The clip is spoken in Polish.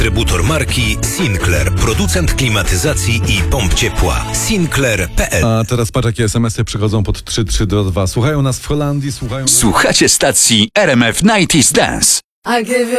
Dystrybutor marki Sinclair, producent klimatyzacji i pomp ciepła. Sinclair.pl. A teraz patrz, jakie SMS-y przychodzą pod 3322. Słuchają nas w Holandii, słuchają... Słuchacie stacji RMF 90's Dance. I give you